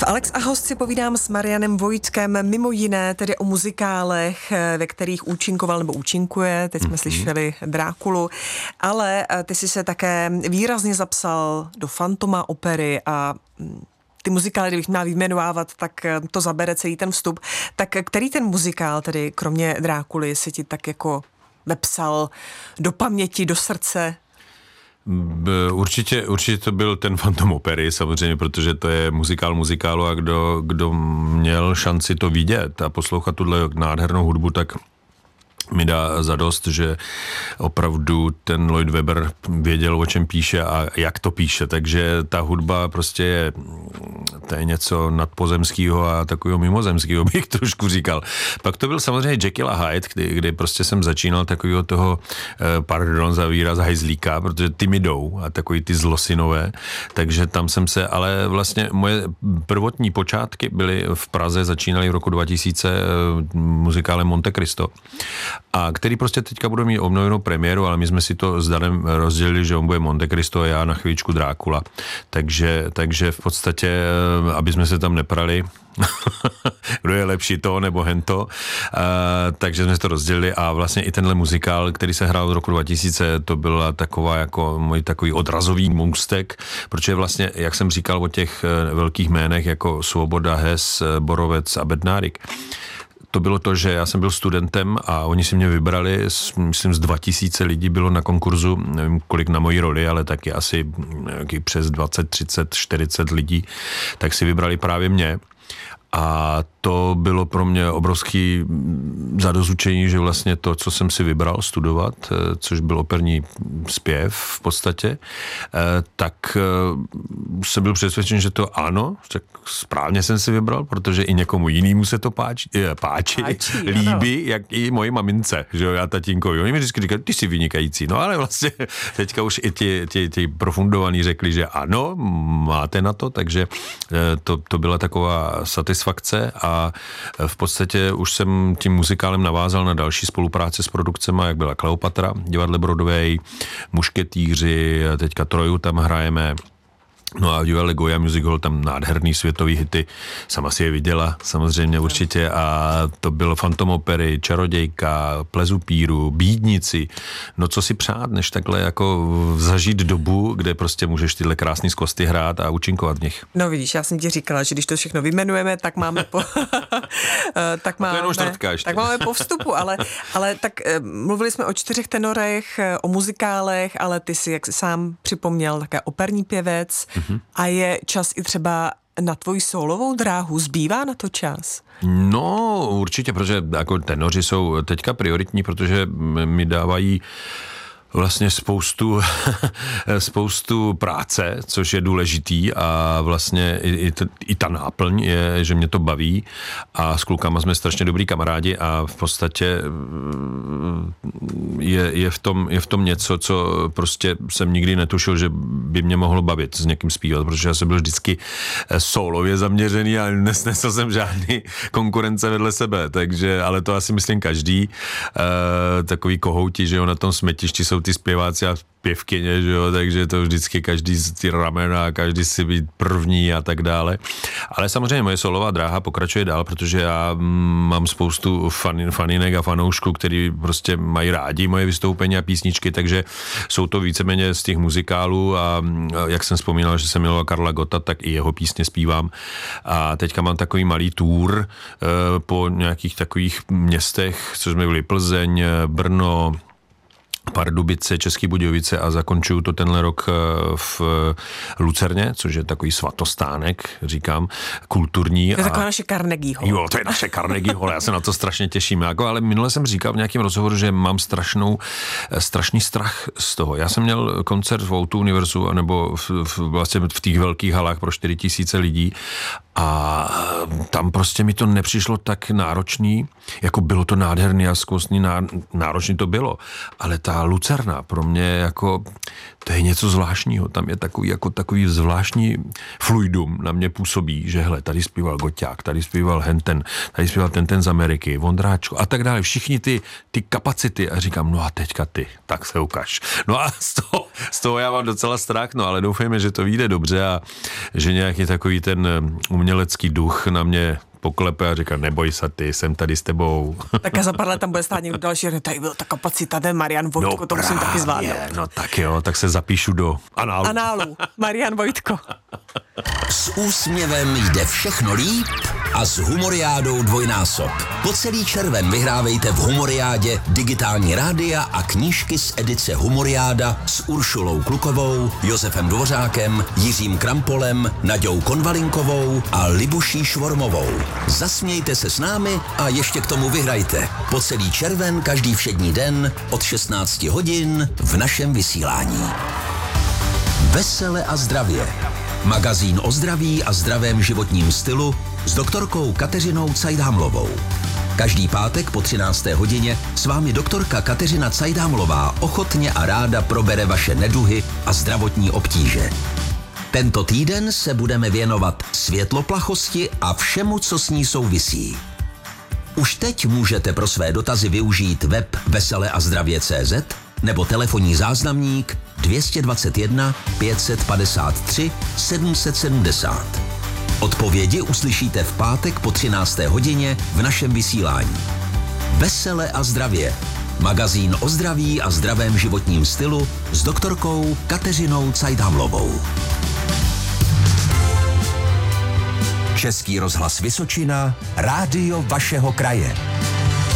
Alex a host si povídám s Marianem Vojtkem, mimo jiné tedy o muzikálech, ve kterých účinkoval nebo účinkuje. Teď jsme slyšeli Drákulu, ale ty jsi se také výrazně zapsal do Fantoma opery a ty muzikály, kdybych měla vyjmenovávat, tak to zabere celý ten vstup. Tak který ten muzikál, tedy kromě Drákuly, se ti tak jako vepsal do paměti, do srdce? Určitě to byl ten Fantom opery, samozřejmě, protože to je muzikál muzikálu a kdo měl šanci to vidět a poslouchat tuhle nádhernou hudbu, tak mi dá zadost, že opravdu ten Lloyd Webber věděl, o čem píše a jak to píše, takže ta hudba prostě to je něco nadpozemského a takového mimozemského, bych trošku říkal. Pak to byl samozřejmě Jekyll a Hyde, kdy prostě jsem začínal takového toho, pardon za výraz, hajzlíka, protože ty mi jdou a takový ty zlosinové, takže tam jsem se, ale vlastně moje prvotní počátky byly v Praze, začínaly v roku 2000 muzikálem Monte Cristo, a který prostě teďka bude mít obnovenou premiéru, ale my jsme si to s Danem rozdělili, že on bude Monte Cristo a já na chvíličku Drákula. Takže v podstatě, aby jsme se tam neprali, kdo je lepší to nebo hento, takže jsme to rozdělili a vlastně i tenhle muzikál, který se hrál v roku 2000, to byla taková jako můj takový odrazový můstek, protože vlastně, jak jsem říkal o těch velkých jménech jako Svoboda, Hess, Borovec a Bednárik, to bylo to, že já jsem byl studentem a oni si mě vybrali, myslím z 2000 lidí bylo na konkurzu, nevím kolik na moji roli, ale taky asi přes 20, 30, 40 lidí, tak si vybrali právě mě. A to bylo pro mě obrovský zadozučení, že vlastně to, co jsem si vybral studovat, což byl operní zpěv v podstatě, tak jsem byl přesvědčen, že to ano, tak správně jsem si vybral, protože i někomu jinému se to páči líbí, ano. Jak i moji mamince, že jo, já tatínkovi. Oni mi vždycky říkají, ty jsi vynikající. No ale vlastně teďka už i ti profundovaní řekli, že ano, máte na to, takže to byla taková satisfakce a v podstatě už jsem tím muzikálem navázal na další spolupráce s produkcemi, jak byla Kleopatra, Divadle Broadway, Mušketýři, teďka Troju tam hrajeme. No a v divadle Goya Music Hall tam nádherný světový hity, sama si je viděla samozřejmě určitě a to bylo Fantom opery, Čarodějka, Ples upíru, Bídnici, no co si přát, než takhle jako zažít dobu, kde prostě můžeš tyhle krásný skvosty hrát a účinkovat v nich. No vidíš, já jsem ti říkala, že když to všechno vyjmenujeme, tak máme tak máme po vstupu, ale tak mluvili jsme o 4 tenorech, o muzikálech, ale ty si, jak jsi sám připomněl, také operní pěvec. A je čas i třeba na tvoji sólovou dráhu? Zbývá na to čas? No, určitě, protože jako tenoři jsou teďka prioritní, protože mi dávají vlastně spoustu práce, což je důležitý a vlastně i ta náplň je, že mě to baví a s klukama jsme strašně dobrý kamarádi a v podstatě je v tom něco, co prostě jsem nikdy netušil, že by mě mohlo bavit s někým zpívat, protože já jsem byl vždycky sólově zaměřený a nesnesl jsem žádný konkurence vedle sebe, takže, ale to asi myslím každý, takový kohouti, že jo, na tom smetišti jsou ty zpěváci a pěvkyně, že jo, takže to vždycky každý z ty ramena, každý si být první a tak dále. Ale samozřejmě moje solová dráha pokračuje dál, protože já mám spoustu faninek a fanoušků, který prostě mají rádi moje vystoupení a písničky, takže jsou to víceméně z těch muzikálů a jak jsem vzpomínal, že jsem miloval Karla Gotta, tak i jeho písně zpívám. A teďka mám takový malý tour po nějakých takových městech, co jsme byli Plzeň, Brno, Pardubice, České Budějovice a zakončuju to tenhle rok v Lucerně, což je takový svatostánek, říkám, kulturní. To je taková naše Carnegie Hall. Jo, to je naše Carnegie Hall, já se na to strašně těším. Ale minule jsem říkal v nějakém rozhovoru, že mám strašný strach z toho. Já jsem měl koncert v O2 Univerzu, nebo vlastně v těch velkých halách pro 4000 lidí a tam prostě mi to nepřišlo tak náročný, jako bylo to nádherný a zkvostný, náročný to bylo, ale ta Lucerna pro mě jako to je něco zvláštního, tam je takový zvláštní fluidum na mě působí, že hele, tady zpíval Goťák, tady zpíval Henten, tady zpíval ten z Ameriky, Vondráčko a tak dále, všichni ty kapacity a říkám, no a teďka ty, tak se ukaž. No a z toho já mám docela strach, no ale doufejme, že to vyjde dobře a že nějaký takový ten umělecký duch na mě poklepe a říká, neboj se ty, jsem tady s tebou. Tak a za pár let tam bude stát někdo další, tady byl ta kapacita, ten Marian Vojtko, to musím taky zvládnout. No tak jo, tak se zapíšu do análu. Análu, Marian Vojtko. S úsměvem jde všechno líp a s Humoriádou dvojnásob. Po celý červen vyhrávejte v Humoriádě digitální rádia a knížky z edice Humoriáda s Uršulou Klukovou, Josefem Dvořákem, Jiřím Krampolem, Naďou Konvalinkovou a Libuší Švormovou. Zasmějte se s námi a ještě k tomu vyhrajte. Po celý červen každý všední den od 16 hodin v našem vysílání. Vesele a zdravě. Magazín o zdraví a zdravém životním stylu s doktorkou Kateřinou Cajdámlovou. Každý pátek po 13. hodině s vámi doktorka Kateřina Cajdámlová ochotně a ráda probere vaše neduhy a zdravotní obtíže. Tento týden se budeme věnovat světloplachosti a všemu, co s ní souvisí. Už teď můžete pro své dotazy využít web veseleazdravě.cz nebo telefonní záznamník 221 553 770. Odpovědi uslyšíte v pátek po 13. hodině v našem vysílání. Vesele a zdravě. Magazín o zdraví a zdravém životním stylu s doktorkou Kateřinou Cajdámlovou. Český rozhlas Vysočina, rádio vašeho kraje.